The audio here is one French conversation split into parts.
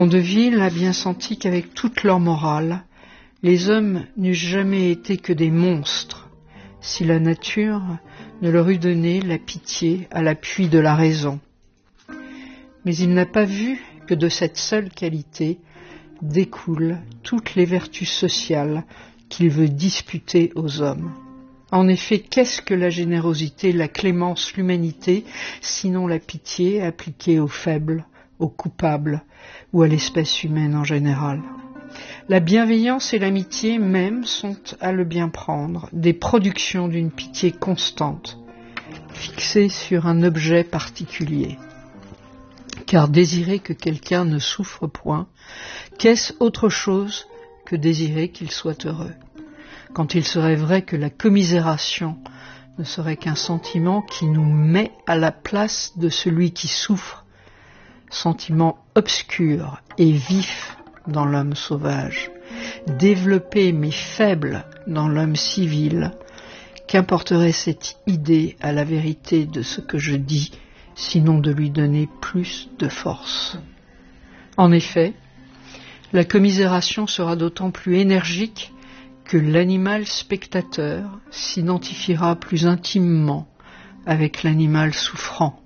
Mondeville a bien senti qu'avec toute leur morale, les hommes n'eussent jamais été que des monstres, si la nature ne leur eût donné la pitié à l'appui de la raison. Mais il n'a pas vu que de cette seule qualité découlent toutes les vertus sociales qu'il veut disputer aux hommes. En effet, qu'est-ce que la générosité, la clémence, l'humanité, sinon la pitié appliquée aux faibles, aux coupables ou à l'espèce humaine en général? La bienveillance et l'amitié même sont, à le bien prendre, des productions d'une pitié constante, fixée sur un objet particulier. Car désirer que quelqu'un ne souffre point, qu'est-ce autre chose que désirer qu'il soit heureux? Quand il serait vrai que la commisération ne serait qu'un sentiment qui nous met à la place de celui qui souffre, sentiment obscur et vif dans l'homme sauvage, développé mais faible dans l'homme civil, qu'importerait cette idée à la vérité de ce que je dis, sinon de lui donner plus de force? En effet, la commisération sera d'autant plus énergique que l'animal spectateur s'identifiera plus intimement avec l'animal souffrant.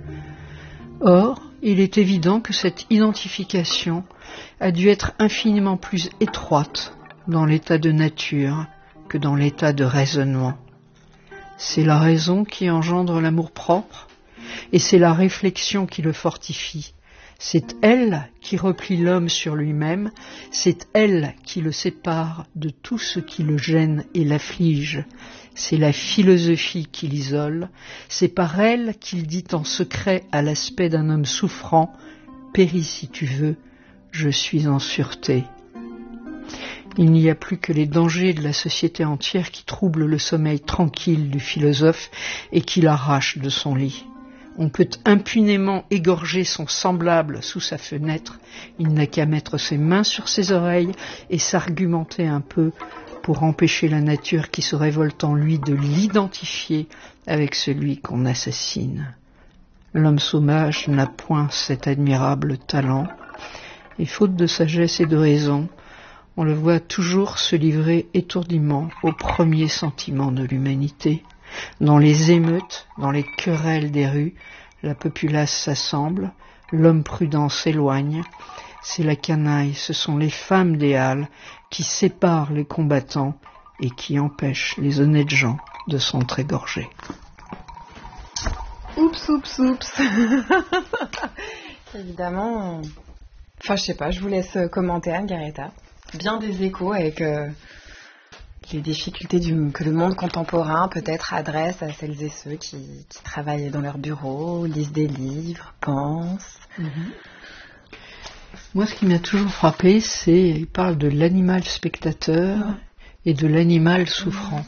Or, il est évident que cette identification a dû être infiniment plus étroite dans l'état de nature que dans l'état de raisonnement. C'est la raison qui engendre l'amour-propre, et c'est la réflexion qui le fortifie. C'est elle qui replie l'homme sur lui-même, c'est elle qui le sépare de tout ce qui le gêne et l'afflige. C'est la philosophie qui l'isole, c'est par elle qu'il dit en secret à l'aspect d'un homme souffrant « Péris si tu veux, je suis en sûreté ». Il n'y a plus que les dangers de la société entière qui troublent le sommeil tranquille du philosophe et qui l'arrachent de son lit. On peut impunément égorger son semblable sous sa fenêtre, il n'a qu'à mettre ses mains sur ses oreilles et s'argumenter un peu pour empêcher la nature qui se révolte en lui de l'identifier avec celui qu'on assassine. L'homme sauvage n'a point cet admirable talent, et faute de sagesse et de raison, on le voit toujours se livrer étourdiment aux premiers sentiments de l'humanité. Dans les émeutes, dans les querelles des rues, la populace s'assemble, l'homme prudent s'éloigne, c'est la canaille, ce sont les femmes des halles qui séparent les combattants et qui empêchent les honnêtes gens de s'entrégorger. Oups, oups, oups. Évidemment, enfin je sais pas, je vous laisse commenter Anne-Garéta. Bien des échos avec les difficultés que le monde contemporain peut-être adresse à celles et ceux qui travaillent dans leur bureau, lisent des livres, pensent. Moi, ce qui m'a toujours frappé, c'est qu'il parle de l'animal spectateur et de l'animal souffrant.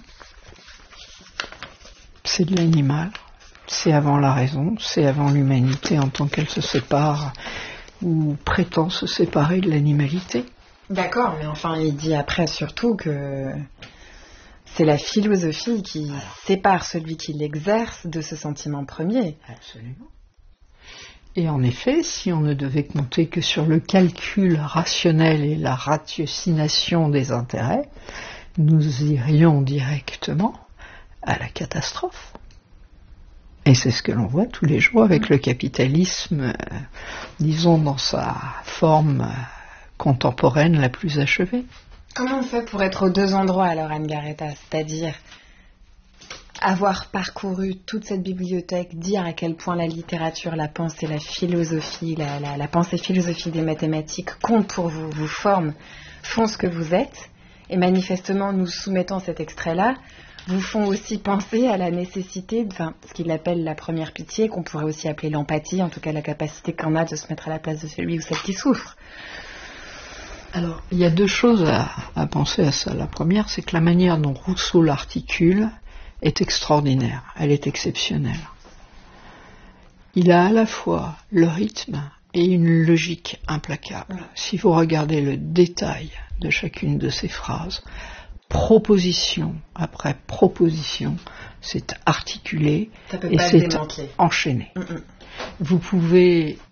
C'est de l'animal, c'est avant la raison, c'est avant l'humanité en tant qu'elle se sépare ou prétend se séparer de l'animalité. D'accord, mais enfin, il dit après surtout que c'est la philosophie qui sépare celui qui l'exerce de ce sentiment premier. Absolument. Et en effet, si on ne devait compter que sur le calcul rationnel et la ratiocination des intérêts, nous irions directement à la catastrophe. Et c'est ce que l'on voit tous les jours avec le capitalisme, disons dans sa forme contemporaine la plus achevée. Comment on fait pour être aux deux endroits alors, Anne-Garéta, c'est-à-dire avoir parcouru toute cette bibliothèque, dire à quel point la littérature, la pensée, la philosophie, la pensée philosophique des mathématiques comptent pour vous, vous forment, font ce que vous êtes, et manifestement nous soumettant cet extrait-là, vous font aussi penser à la nécessité, ce qu'il appelle la première pitié, qu'on pourrait aussi appeler l'empathie, en tout cas la capacité qu'on a de se mettre à la place de celui ou celle qui souffre. Alors, il y a deux choses à penser à ça. La première, c'est que la manière dont Rousseau l'articule est extraordinaire, elle est exceptionnelle. Il a à la fois le rythme et une logique implacable. Si vous regardez le détail de chacune de ces phrases, proposition après proposition, c'est articulé et c'est enchaîné. Vous pouvez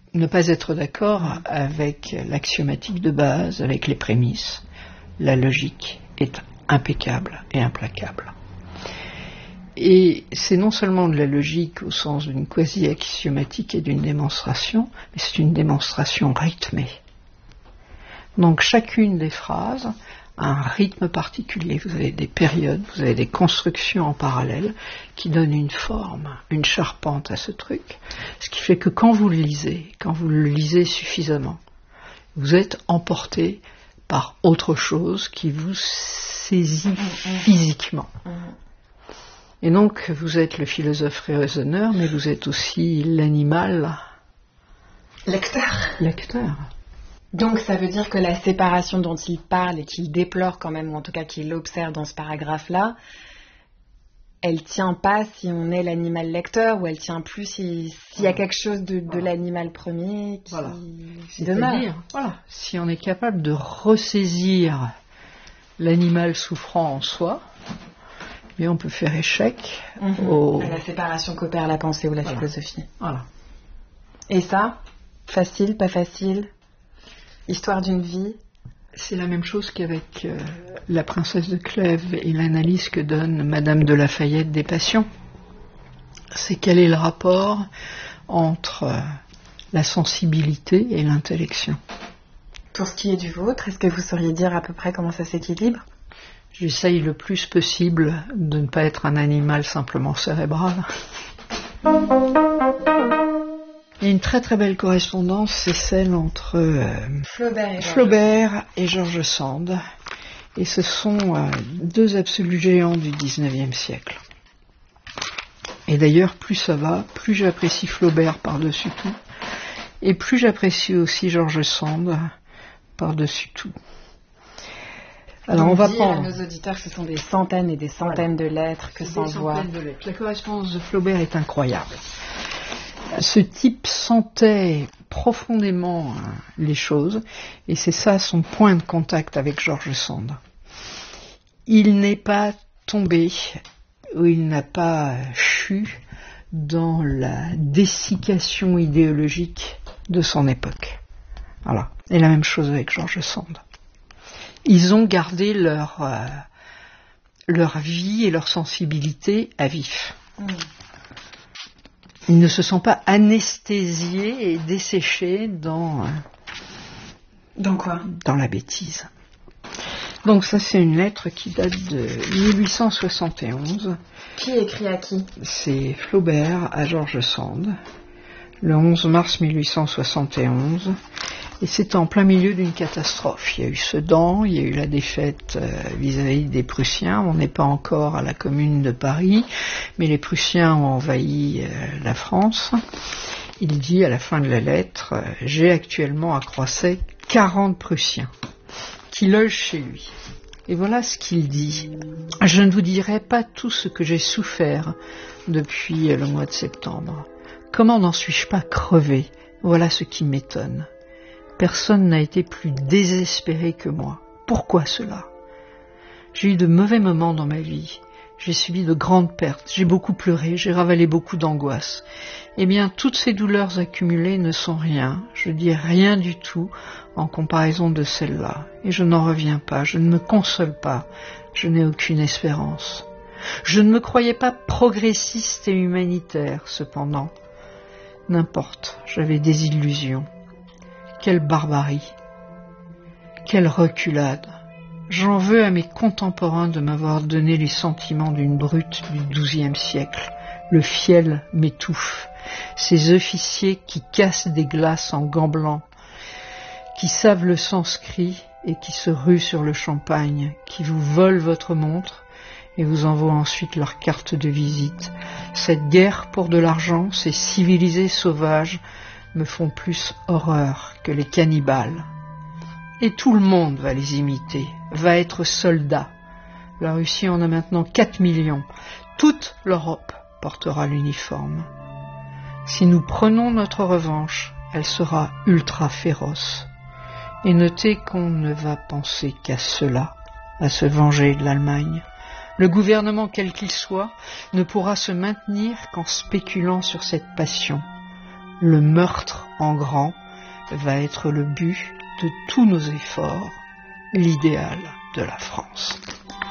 ne pas être d'accord avec l'axiomatique de base, avec les prémices. La logique est impeccable et implacable. Et c'est non seulement de la logique au sens d'une quasi-axiomatique et d'une démonstration, mais c'est une démonstration rythmée. Donc chacune des phrases a un rythme particulier. Vous avez des périodes, vous avez des constructions en parallèle qui donnent une forme, une charpente à ce truc. Ce qui fait que quand vous le lisez suffisamment, vous êtes emporté par autre chose qui vous saisit physiquement. Et donc, vous êtes le philosophe raisonneur, mais vous êtes aussi l'animal lecteur. Donc, ça veut dire que la séparation dont il parle et qu'il déplore quand même, ou en tout cas qu'il observe dans ce paragraphe-là, elle tient pas si on est l'animal lecteur, ou elle tient plus s'il y a quelque chose de l'animal premier qui demeure. Voilà, si on est capable de ressaisir l'animal souffrant en soi, mais on peut faire échec à la séparation qu'opère la pensée ou la philosophie. Voilà. Et ça, facile, pas facile, histoire d'une vie. C'est la même chose qu'avec la princesse de Clèves et l'analyse que donne Madame de Lafayette des passions. C'est quel est le rapport entre la sensibilité et l'intellection. Pour ce qui est du vôtre, est-ce que vous sauriez dire à peu près comment ça s'équilibre ? J'essaye le plus possible de ne pas être un animal simplement cérébral. Il y a une très très belle correspondance, c'est celle entre Flaubert et George Sand. Et ce sont deux absolus géants du XIXe siècle. Et d'ailleurs, plus ça va, plus j'apprécie Flaubert par-dessus tout, et plus j'apprécie aussi George Sand par-dessus tout. Alors on va prendre à nos auditeurs que ce sont des centaines et des centaines de lettres que s'envoient. La correspondance de Flaubert est incroyable. Ce type sentait profondément les choses, et c'est ça son point de contact avec George Sand. Il n'est pas tombé, ou il n'a pas chu dans la dessiccation idéologique de son époque. Voilà. Et la même chose avec George Sand. Ils ont gardé leur vie et leur sensibilité à vif. Ils ne se sont pas anesthésiés et desséchés dans quoi ? Dans la bêtise. Donc ça, c'est une lettre qui date de 1871. Qui écrit à qui ? C'est Flaubert à George Sand, le 11 mars 1871. Et c'est en plein milieu d'une catastrophe. Il y a eu Sedan, il y a eu la défaite vis-à-vis des Prussiens. On n'est pas encore à la Commune de Paris, mais les Prussiens ont envahi la France. Il dit à la fin de la lettre, j'ai actuellement à Croisset 40 Prussiens qui logent chez lui. Et voilà ce qu'il dit. Je ne vous dirai pas tout ce que j'ai souffert depuis le mois de septembre. Comment n'en suis-je pas crevé ? Voilà ce qui m'étonne. Personne n'a été plus désespéré que moi. Pourquoi cela ? J'ai eu de mauvais moments dans ma vie. J'ai subi de grandes pertes. J'ai beaucoup pleuré. J'ai ravalé beaucoup d'angoisse. Eh bien, toutes ces douleurs accumulées ne sont rien. Je dis rien du tout en comparaison de celles-là. Et je n'en reviens pas. Je ne me console pas. Je n'ai aucune espérance. Je ne me croyais pas progressiste et humanitaire, cependant. N'importe. J'avais des illusions. Quelle barbarie, quelle reculade. J'en veux à mes contemporains de m'avoir donné les sentiments d'une brute du XIIe siècle. Le fiel m'étouffe. Ces officiers qui cassent des glaces en gants blancs, qui savent le sanskrit et qui se ruent sur le champagne, qui vous volent votre montre et vous envoient ensuite leur carte de visite. Cette guerre pour de l'argent, ces civilisés sauvages, me font plus horreur que les cannibales. Et tout le monde va les imiter, va être soldat. La Russie en a maintenant 4 millions. Toute l'Europe portera l'uniforme. Si nous prenons notre revanche, elle sera ultra féroce. Et notez qu'on ne va penser qu'à cela, à se venger de l'Allemagne. Le gouvernement, quel qu'il soit, ne pourra se maintenir qu'en spéculant sur cette passion. Le meurtre en grand va être le but de tous nos efforts, l'idéal de la France.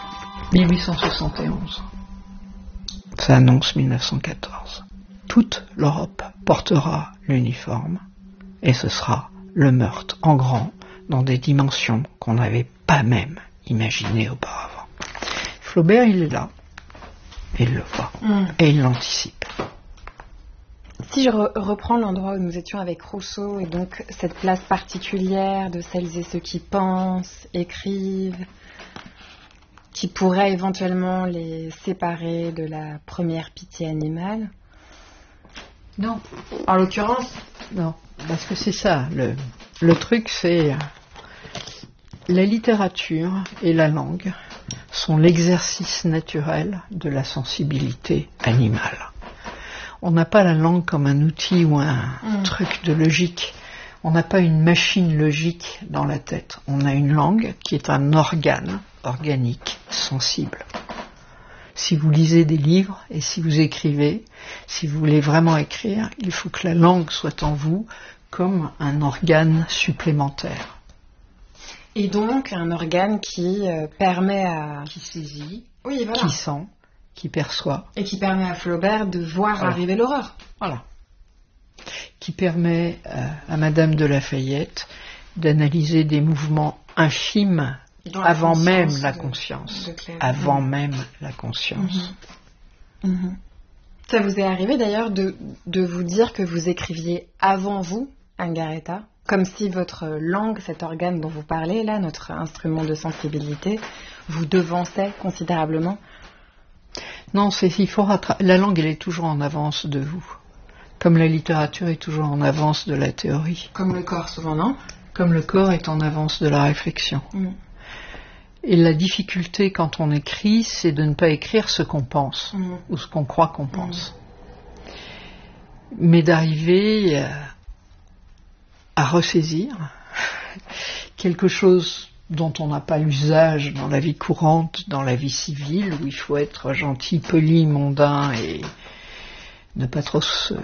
1871. Ça annonce 1914. Toute l'Europe portera l'uniforme et ce sera le meurtre en grand dans des dimensions qu'on n'avait pas même imaginées auparavant. Flaubert, il est là. Il le voit et il l'anticipe. Si je reprends l'endroit où nous étions avec Rousseau et donc cette place particulière de celles et ceux qui pensent, écrivent, qui pourraient éventuellement les séparer de la première pitié animale. Non. En l'occurrence, non. Parce que c'est ça, le truc, c'est la littérature et la langue sont l'exercice naturel de la sensibilité animale. On n'a pas la langue comme un outil ou un truc de logique. On n'a pas une machine logique dans la tête. On a une langue qui est un organe organique, sensible. Si vous lisez des livres et si vous écrivez, si vous voulez vraiment écrire, il faut que la langue soit en vous comme un organe supplémentaire. Et donc un organe qui permet à... Qui saisit, oui, voilà. Qui sent, qui perçoit. Et qui permet à Flaubert de voir arriver l'horreur. Voilà. Qui permet à Madame de Lafayette d'analyser des mouvements infimes avant même la conscience. Avant même la conscience. Ça vous est arrivé d'ailleurs de vous dire que vous écriviez avant vous, Angaretta, comme si votre langue, cet organe dont vous parlez là, notre instrument de sensibilité, vous devançait considérablement? Non, la langue, elle est toujours en avance de vous. Comme la littérature est toujours en avance de la théorie. Comme le corps souvent, non? Comme le corps est en avance de la réflexion. Et la difficulté quand on écrit, c'est de ne pas écrire ce qu'on pense, ou ce qu'on croit qu'on pense. Mais d'arriver à ressaisir quelque chose dont on n'a pas l'usage dans la vie courante, dans la vie civile, où il faut être gentil, poli, mondain et ne pas trop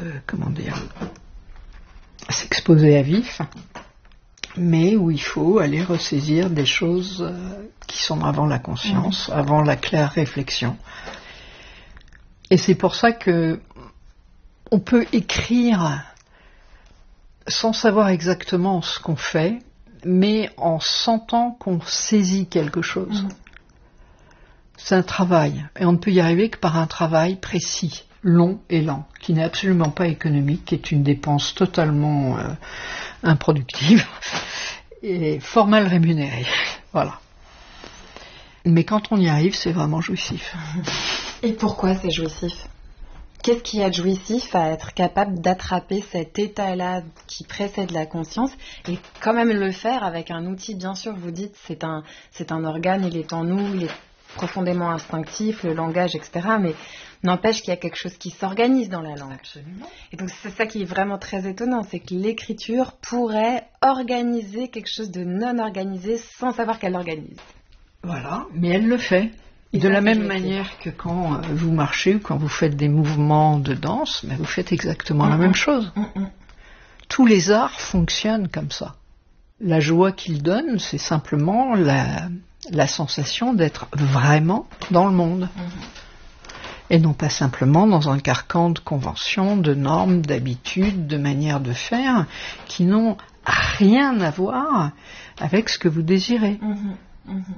s'exposer à vif, mais où il faut aller ressaisir des choses qui sont avant la conscience, avant la claire réflexion. Et c'est pour ça que on peut écrire sans savoir exactement ce qu'on fait, mais en sentant qu'on saisit quelque chose. C'est un travail, et on ne peut y arriver que par un travail précis, long et lent, qui n'est absolument pas économique, qui est une dépense totalement improductive et fort mal rémunérée. Voilà. Mais quand on y arrive, c'est vraiment jouissif. Et pourquoi c'est jouissif ? Qu'est-ce qui est jouissif à être capable d'attraper cet état-là qui précède la conscience et quand même le faire avec un outil, bien sûr, vous dites, c'est un organe, il est en nous, il est profondément instinctif, le langage, etc. Mais n'empêche qu'il y a quelque chose qui s'organise dans la langue. Absolument. Et donc c'est ça qui est vraiment très étonnant, c'est que l'écriture pourrait organiser quelque chose de non organisé sans savoir qu'elle l'organise. Voilà, mais elle le fait. De la même manière que quand vous marchez ou quand vous faites des mouvements de danse, mais vous faites exactement la même chose. Tous les arts fonctionnent comme ça. La joie qu'ils donnent, c'est simplement la sensation d'être vraiment dans le monde. Et non pas simplement dans un carcan de conventions, de normes, d'habitudes, de manières de faire qui n'ont rien à voir avec ce que vous désirez.